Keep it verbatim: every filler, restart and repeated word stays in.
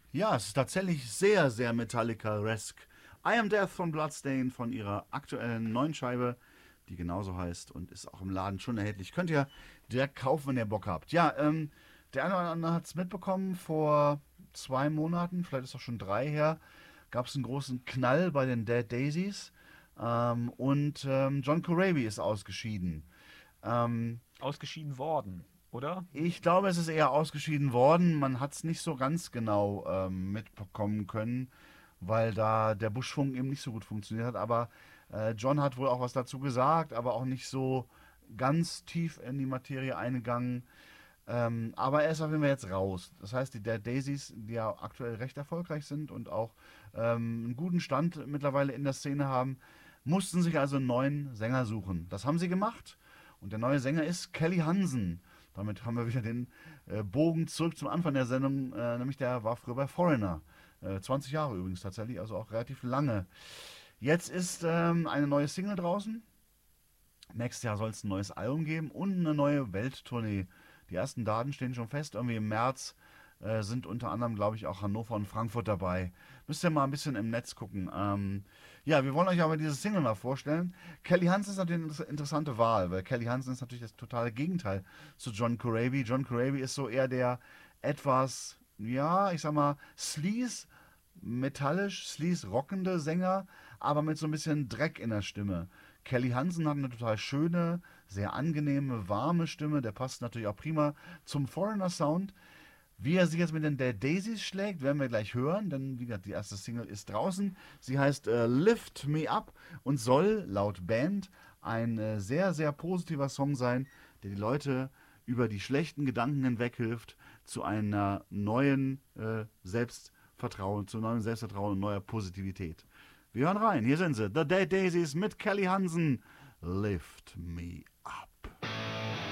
Ja, es ist tatsächlich sehr, sehr Metallica-esque. I Am Death von Bloodstained von ihrer aktuellen neuen Scheibe, die genauso heißt und ist auch im Laden schon erhältlich. Könnt ihr direkt kaufen, wenn ihr Bock habt. Ja, ähm, der eine oder andere hat es mitbekommen, vor zwei Monaten, vielleicht ist auch schon drei her, gab es einen großen Knall bei den Dead Daisies ähm, und ähm, John Corabi ist ausgeschieden. Ähm, Ausgeschieden worden, oder? Ich glaube, es ist eher ausgeschieden worden. Man hat es nicht so ganz genau ähm, mitbekommen können, weil da der Buschfunk eben nicht so gut funktioniert hat. Aber äh, John hat wohl auch was dazu gesagt, aber auch nicht so ganz tief in die Materie eingegangen. Ähm, aber er ist auf jeden Fall jetzt raus. Das heißt, die Dead Daisies, die ja aktuell recht erfolgreich sind und auch ähm, einen guten Stand mittlerweile in der Szene haben, mussten sich also einen neuen Sänger suchen. Das haben sie gemacht. Und der neue Sänger ist Kelly Hansen. Damit haben wir wieder den äh, Bogen zurück zum Anfang der Sendung. Äh, nämlich der war früher bei Foreigner. Äh, zwanzig Jahre übrigens tatsächlich, also auch relativ lange. Jetzt ist ähm, eine neue Single draußen. Nächstes Jahr soll es ein neues Album geben und eine neue Welttournee. Die ersten Daten stehen schon fest. Irgendwie im März äh, sind unter anderem, glaube ich, auch Hannover und Frankfurt dabei. Müsst ihr mal ein bisschen im Netz gucken. Ähm, ja, wir wollen euch aber diese Single mal vorstellen. Kelly Hansen ist natürlich eine interessante Wahl, weil Kelly Hansen ist natürlich das totale Gegenteil zu John Corabi. John Corabi ist so eher der etwas, ja, ich sag mal, sleaze, metallisch, sleaze rockende Sänger, aber mit so ein bisschen Dreck in der Stimme. Kelly Hansen hat eine total schöne, sehr angenehme, warme Stimme. Der passt natürlich auch prima zum Foreigner Sound. Wie er sich jetzt mit den Dead Daisies schlägt, werden wir gleich hören, denn wie gesagt, die erste Single ist draußen. Sie heißt äh, Lift Me Up und soll laut Band ein äh, sehr, sehr positiver Song sein, der die Leute über die schlechten Gedanken hinweg hilft zu einer neuen äh, Selbstvertrauen, zu neuem Selbstvertrauen und neuer Positivität. Wir hören rein, hier sind sie, The Dead Daisies mit Kelly Hansen. Lift Me Up.